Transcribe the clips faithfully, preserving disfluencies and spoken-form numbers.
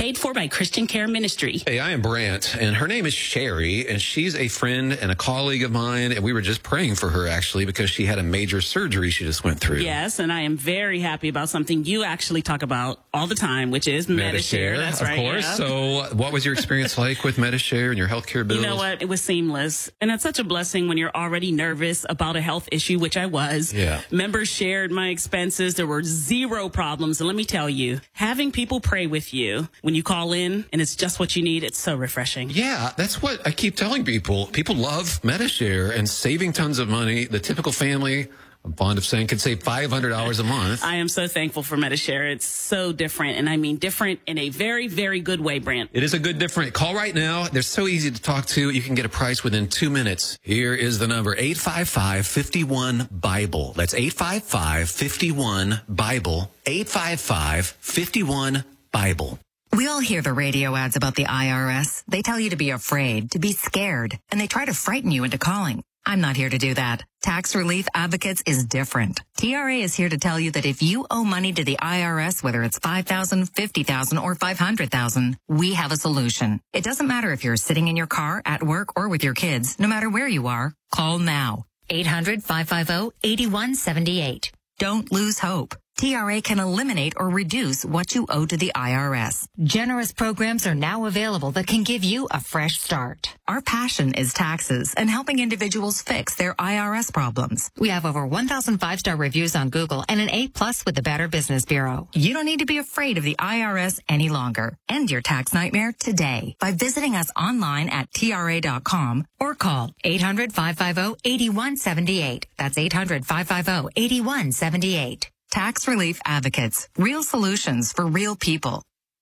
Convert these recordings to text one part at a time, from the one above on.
paid for by Christian Care Ministry. Hey, I am Brant, and her name is Sherry, and she's a friend and a colleague of mine, and we were just praying for her, actually, because she had a major surgery she just went through. Yes, and I am very happy about something you actually talk about all the time, which is Medi-Share. That's of right, course. yeah. So what was your experience like with Medi-Share and your healthcare bills? You know what? It was seamless. And it's such a blessing when you're already nervous about a health issue, which I was. Yeah. Members shared my expenses. There were zero problems. And let me tell you, having people pray with you when you call in and it's just what you need, it's so refreshing. Yeah, that's what I keep telling people. People love Medi-Share and saving tons of money. The typical family, I'm fond of saying, could save five hundred dollars a month. I am so thankful for Medi-Share. It's so different, and I mean different in a very, very good way, Brant. It is a good different. Call right now. They're so easy to talk to. You can get a price within two minutes. Here is the number, eight five five, five one, BIBLE. That's eight five five, five one, BIBLE. eight five five, five one, BIBLE. We all hear the radio ads about the I R S. They tell you to be afraid, to be scared, and they try to frighten you into calling. I'm not here to do that. Tax Relief Advocates is different. T R A is here to tell you that if you owe money to the I R S, whether it's five thousand dollars, fifty thousand dollars, or five hundred thousand dollars, we have a solution. It doesn't matter if you're sitting in your car, at work, or with your kids. No matter where you are, call now. eight hundred, five five zero, eight one seven eight. Don't lose hope. T R A can eliminate or reduce what you owe to the I R S. Generous programs are now available that can give you a fresh start. Our passion is taxes and helping individuals fix their I R S problems. We have over one thousand five-star reviews on Google and an A plus with the Better Business Bureau. You don't need to be afraid of the I R S any longer. End your tax nightmare today by visiting us online at T R A dot com or call eight hundred, five five zero, eight one seven eight. That's eight hundred, five five zero, eight one seven eight. Tax Relief Advocates. Real solutions for real people.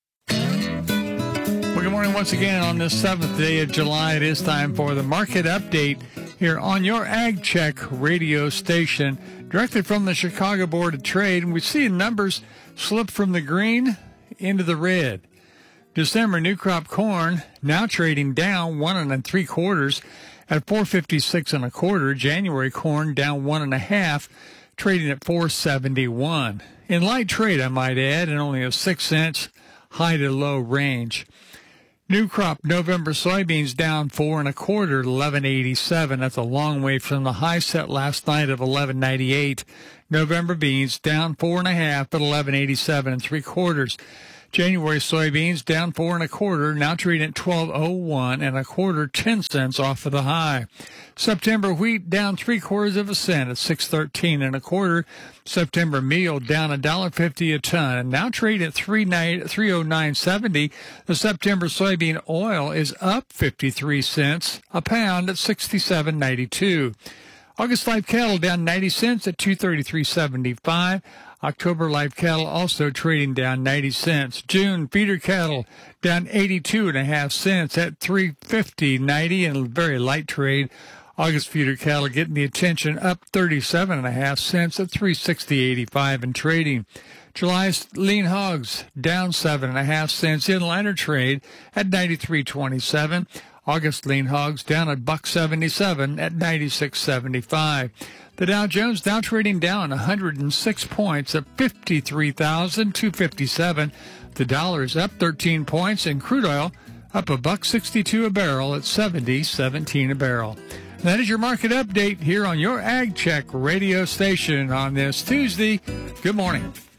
Well, good morning once again on this seventh day of July. It is time for the market update here on your Ag Check radio station, directly from the Chicago Board of Trade. And we see numbers slip from the green into the red. December new crop corn now trading down one and three quarters at four fifty-six and a quarter. January corn down one and a half, trading at four seventy-one. In light trade, I might add, and only a six cents high to low range. New crop November soybeans down four and a quarter at eleven eighty-seven. That's a long way from the high set last night of eleven ninety-eight. November beans down four and a half at eleven eighty-seven and three quarters. January soybeans down four and a quarter, now trading at twelve oh one and a quarter, ten cents off of the high. September wheat down three quarters of a cent at six thirteen and a quarter. September meal down a dollar fifty a ton and now trading at three oh nine seventy. The September soybean oil is up fifty-three cents a pound at sixty-seven ninety-two. August live cattle down ninety cents at two thirty-three seventy-five. October live cattle also trading down ninety cents. June feeder cattle down eighty-two and a half cents at three fifty ninety and very light trade. August feeder cattle getting the attention, up thirty-seven and a half cents at three sixty eighty-five and trading. July's lean hogs down seven and a half cents in lighter trade at ninety-three twenty-seven. August lean hogs down at buck seventy-seven at ninety-six seventy-five. The Dow Jones now trading down one hundred six points at fifty-three thousand two hundred fifty-seven. The dollar is up thirteen points, and crude oil up a buck sixty-two a barrel at seventy seventeen a barrel. And that is your market update here on your Ag Check radio station on this Tuesday. Good morning.